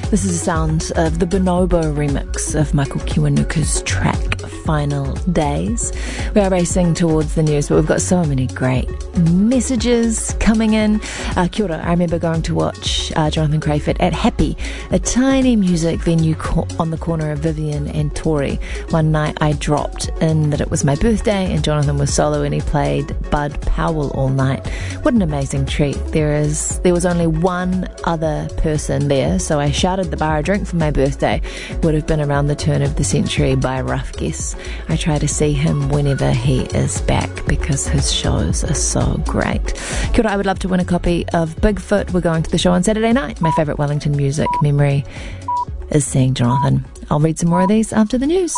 This is the sound of the Bonobo remix of Michael Kiwanuka's track Final Days. We are racing towards the news, but we've got so many great messages coming in. Kia ora. I remember going to watch Jonathan Crayford at Happy, a tiny music venue on the corner of Vivian and Tory. One night I dropped in that it was my birthday and Jonathan was solo and he played Bud Powell all night. What an amazing treat. There was only one other person there, so I shouted the bar a drink for my birthday. Would have been around the turn of the century by a rough guess. I try to see him whenever he is back because his shows are so great. Kia ora, I would love to win a copy of Bigfoot. We're going to the show on Saturday night. My favourite Wellington music memory is seeing Jonathan. I'll read some more of these after the news.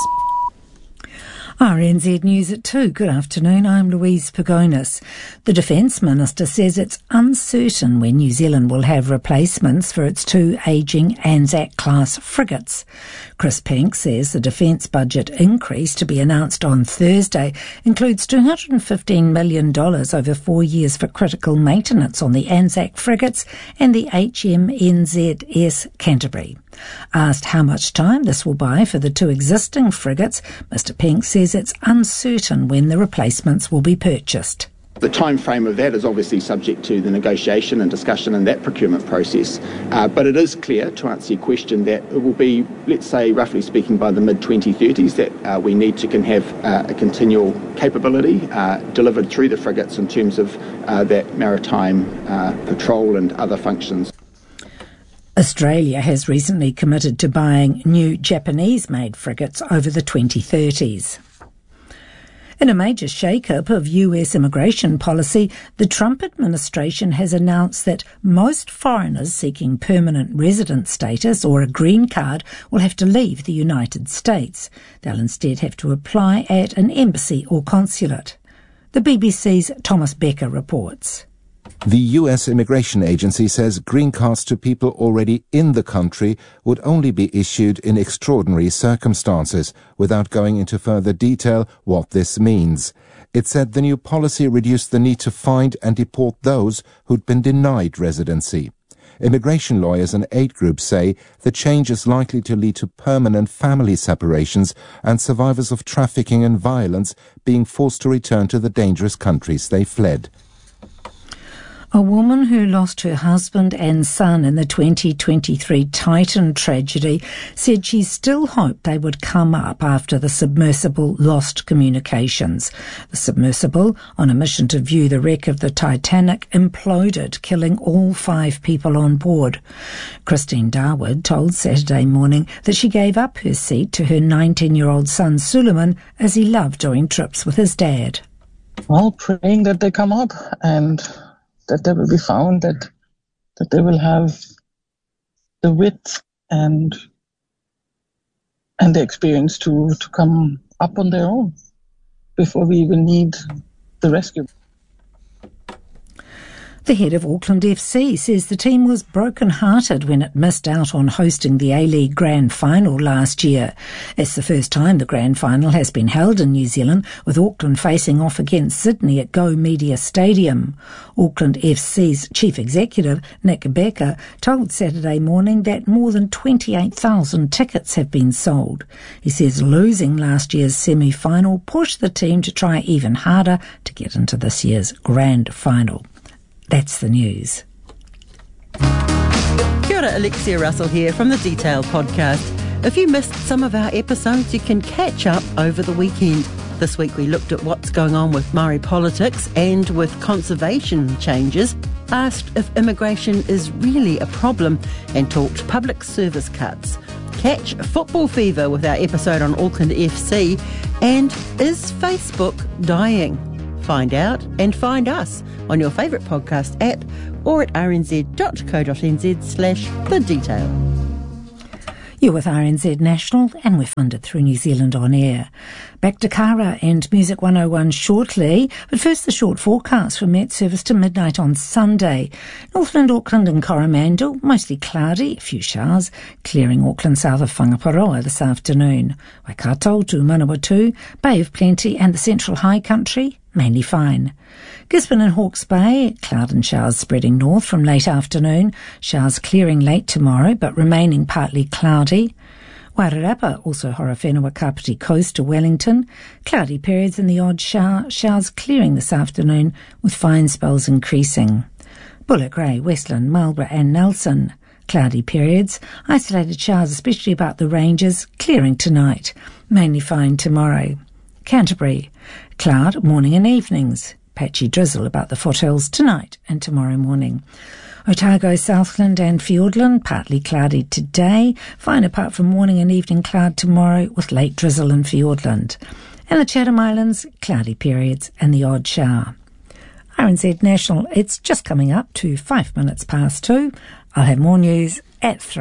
RNZ News at 2. Good afternoon, I'm Louise Pagonis. The Defence Minister says it's uncertain when New Zealand will have replacements for its two ageing Anzac-class frigates. Chris Pink says the defence budget increase to be announced on Thursday includes $215 million over 4 years for critical maintenance on the Anzac frigates and the HMNZS Canterbury. Asked how much time this will buy for the two existing frigates, Mr Pink says it's uncertain when the replacements will be purchased. The time frame of that is obviously subject to the negotiation and discussion in that procurement process. But it is clear, to answer your question, that it will be, let's say, roughly speaking, by the mid-2030s that we need to have a continual capability delivered through the frigates in terms of that maritime patrol and other functions. Australia has recently committed to buying new Japanese-made frigates over the 2030s. In a major shake-up of US immigration policy, the Trump administration has announced that most foreigners seeking permanent resident status or a green card will have to leave the United States. They'll instead have to apply at an embassy or consulate. The BBC's Thomas Becker reports. The U.S. Immigration Agency says green cards to people already in the country would only be issued in extraordinary circumstances, without going into further detail what this means. It said the new policy reduced the need to find and deport those who'd been denied residency. Immigration lawyers and aid groups say the change is likely to lead to permanent family separations and survivors of trafficking and violence being forced to return to the dangerous countries they fled. A woman who lost her husband and son in the 2023 Titan tragedy said she still hoped they would come up after the submersible lost communications. The submersible, on a mission to view the wreck of the Titanic, imploded, killing all 5 people on board. Christine Darwood told Saturday Morning that she gave up her seat to her 19-year-old son Suleiman as he loved doing trips with his dad. Well, praying that they come up and that they will be found, that they will have the wit and the experience to come up on their own before we even need the rescue. The head of Auckland FC says the team was broken-hearted when it missed out on hosting the A-League Grand Final last year. It's the first time the Grand Final has been held in New Zealand, with Auckland facing off against Sydney at Go Media Stadium. Auckland FC's chief executive, Nick Becker, told Saturday Morning that more than 28,000 tickets have been sold. He says losing last year's semi-final pushed the team to try even harder to get into this year's Grand Final. That's the news. Kia ora, Alexia Russell here from the Detail podcast. If you missed some of our episodes, you can catch up over the weekend. This week we looked at what's going on with Māori politics and with conservation changes, asked if immigration is really a problem, and talked public service cuts. Catch Football Fever with our episode on Auckland FC, and is Facebook dying? Find out and find us on your favourite podcast app or at rnz.co.nz/the detail. You're with RNZ National, and we're funded through New Zealand On Air. Back to Kara and Music 101 shortly, but first the short forecast from Met Service to midnight on Sunday. Northland, Auckland and Coromandel, mostly cloudy, a few showers, clearing Auckland south of Whangaparoa this afternoon. Waikato to Manawatu, Bay of Plenty and the Central High Country, mainly fine. Gisborne and Hawke's Bay, cloud and showers spreading north from late afternoon, showers clearing late tomorrow but remaining partly cloudy. Wairarapa, also Horowhenua Kapiti Coast to Wellington, cloudy periods and the odd showers clearing this afternoon with fine spells increasing. Buller, Grey, Westland, Marlborough and Nelson, cloudy periods, isolated showers especially about the ranges, clearing tonight, mainly fine tomorrow. Canterbury, cloud morning and evenings, patchy drizzle about the foothills tonight and tomorrow morning. Otago, Southland and Fiordland, partly cloudy today, fine apart from morning and evening cloud tomorrow with late drizzle in Fiordland. And the Chatham Islands, cloudy periods and the odd shower. RNZ National, it's just coming up to 2:05. I'll have more news at 3.